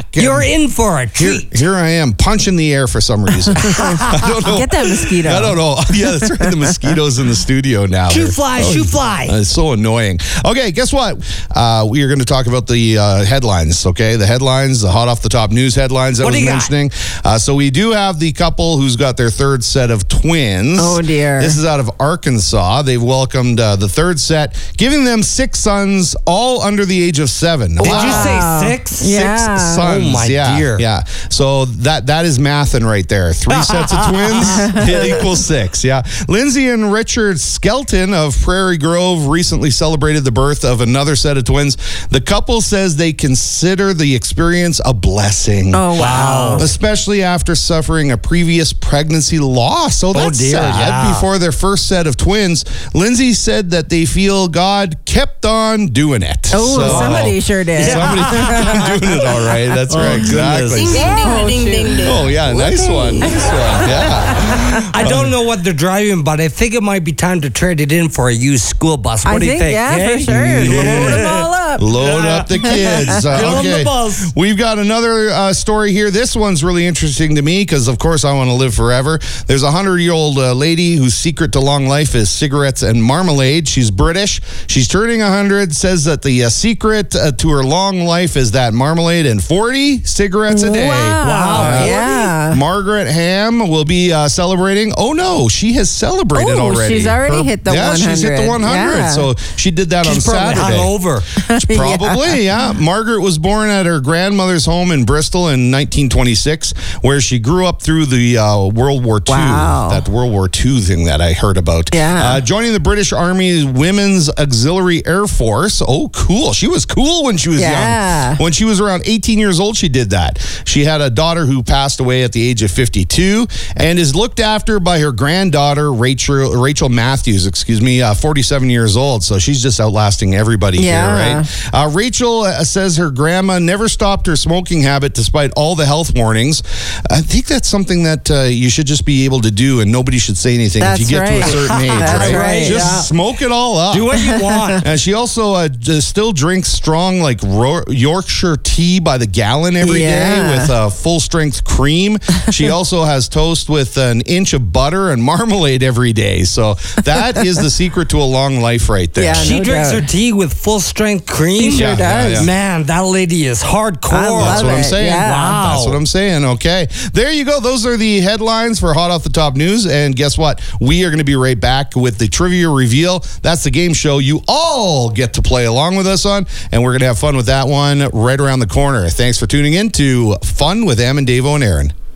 You're in for a treat. Here I am, punching the air for some reason. I don't know. Get that mosquito. I don't know. Yeah, that's right. The mosquitoes in the studio now. Shoo fly. It's so annoying. Okay, guess what? We are going to talk about the headlines, okay? The headlines, the hot off the top news headlines that I was mentioning. So we do have the couple who's got their third set of twins. Oh, dear. This is out of Arkansas. They've welcomed the third set, giving them 6 sons, all under the age of 7. Did you say 6? Yeah. 6 sons. Oh, my dear. Yeah. So that is mathing right there. 3 sets of twins, it equals 6. Yeah. Lindsay and Richard Skelton of Prairie Grove recently celebrated the birth of another set of twins. The couple says they consider the experience a blessing. Oh, wow. Especially after suffering a previous pregnancy loss. So that's sad. Yeah. Before their first set of twins, Lindsay said that they feel God kept on doing it. Oh, somebody sure did. Somebody kept doing it all right. That's right. Exactly. Ding, ding, ding. Oh, yeah. Nice one. Yeah. I don't know what they're driving, but I think it might be time to trade it in for a used school bus. What do you think? Yeah, Hey? for sure. Load them all up. Load up the kids. on the bus. We've got another story here. This one's really interesting to me because, of course, I want to live forever. There's a 100-year-old lady whose secret to long life is cigarettes and marmalade. She's British. She's turning 100, says that the secret to her long life is that marmalade and 40 cigarettes a day. Wow. Yeah. Margaret Ham will be celebrating. Oh, no, she has celebrated already. She's already hit the 100. Yeah, she's hit the 100. Yeah. So she did that on Saturday. Hungover. Probably, yeah. Margaret was born at her grandmother's home in Bristol in 1926, where she grew up through the World War II. Wow. That World War II thing that I heard about. Yeah. Joining the British Army Women's Auxiliary Air Force. Oh, cool. She was cool when she was young. When she was around 18 years old, she did that. She had a daughter who passed away at the age of 52 and is looked after by her granddaughter, Rachel Matthews, 47 years old. So she's just outlasting everybody here, right? Rachel says her grandma never stopped her smoking habit despite all the health warnings. I think that's something that you should just be able to do and nobody should say anything if you get to a certain age, right? Just smoke it all up. Do what you want. And she also still drinks strong, like Yorkshire tea by the gallon every day with full strength cream. She also has toast with an inch of butter and marmalade every day. So that is the secret to a long life right there. Yeah, She drinks her tea with full strength cream. She sure does. Yeah. Man, that lady is hardcore. That's what I'm saying. Yeah. Wow. That's what I'm saying. Okay. There you go. Those are the headlines for Hot Off the Top News. And guess what? We are going to be right back with the trivia reveal. That's the game show you all get to play along with us on. And we're going to have fun with that one right around the corner. Thanks for tuning in to Fun with Em and Davo and Aaron.